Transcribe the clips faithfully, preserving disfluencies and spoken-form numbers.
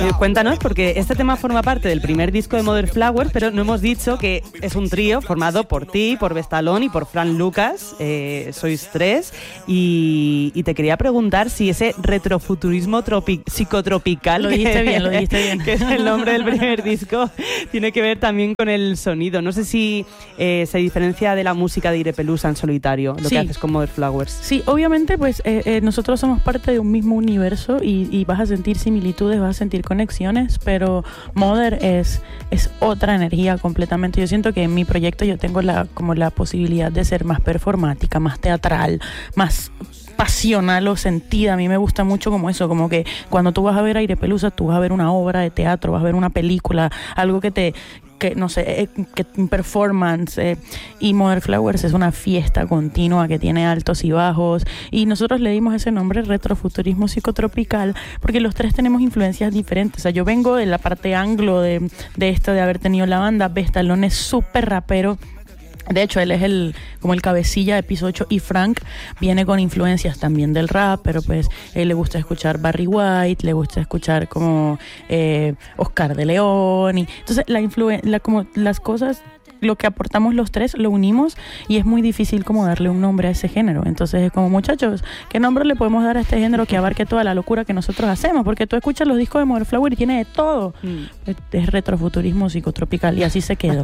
Eh, cuéntanos, porque este tema forma parte del primer disco de Mother Flowers, pero no hemos dicho que es un trío formado por ti, por Bestalón y por Fran Lucas. Eh, sois tres. Y, y te quería preguntar si ese retrofuturismo tropi- psicotropical, Lo dijiste que, bien, lo dijiste bien. que es el nombre del primer disco, tiene que ver también con el sonido. No sé si eh, se diferencia de la música de Aire Pelusa en solitario, lo Sí. que haces con Mother Flowers. Sí, obviamente, pues eh, eh, nosotros somos parte de un mismo universo y, y vas a sentir similitudes, vas a sentir conexiones, pero Mother es, es otra energía completamente. Yo siento que en mi proyecto yo tengo la, como la posibilidad de ser más performática, más teatral, más pasional o sentida. A mí me gusta mucho como eso, como que cuando tú vas a ver Aire Pelusa, tú vas a ver una obra de teatro, vas a ver una película, algo que te, que no sé, eh, que performance, eh, y Mother Flowers es una fiesta continua que tiene altos y bajos, y nosotros le dimos ese nombre, retrofuturismo psicotropical, porque los tres tenemos influencias diferentes. O sea, yo vengo de la parte anglo de, de esto de haber tenido la banda. Bestalón es súper rapero. De hecho, él es el como el cabecilla de Piso ocho, y Frank viene con influencias también del rap, pero pues él le gusta escuchar Barry White, le gusta escuchar como eh, Oscar de León, y entonces la influen- la, como las cosas, lo que aportamos los tres lo unimos, y es muy difícil como darle un nombre a ese género. Entonces es como, muchachos, ¿qué nombre le podemos dar a este género que abarque toda la locura que nosotros hacemos? Porque tú escuchas los discos de Mother Flower y tiene de todo. Mm. Es, es retrofuturismo psicotropical, y así se quedó.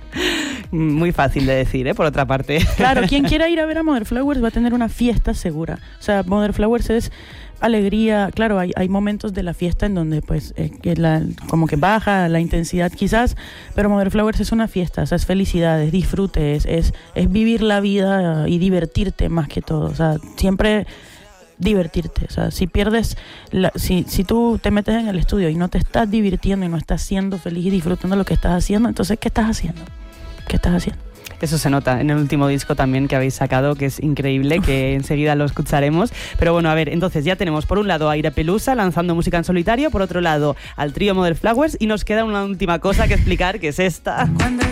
Muy fácil de decir, ¿eh? Por otra parte. Claro, quien quiera ir a ver a Mother Flowers va a tener una fiesta segura. O sea, Mother Flowers es alegría. Claro, hay, hay momentos de la fiesta en donde pues eh, que la, como que baja la intensidad quizás, pero Mother Flowers es una fiesta, o sea, es felicidad, es disfrute, es, es, es vivir la vida y divertirte más que todo. O sea, siempre divertirte. O sea, si pierdes, la, si, si tú te metes en el estudio y no te estás divirtiendo y no estás siendo feliz y disfrutando lo que estás haciendo, entonces, ¿qué estás haciendo? ¿Qué estás haciendo? Eso se nota en el último disco también que habéis sacado, que es increíble, que enseguida lo escucharemos. Pero bueno, a ver, entonces ya tenemos por un lado a Aire Pelusa lanzando música en solitario, por otro lado al trío Mother Flowers, y nos queda una última cosa que explicar, que es esta.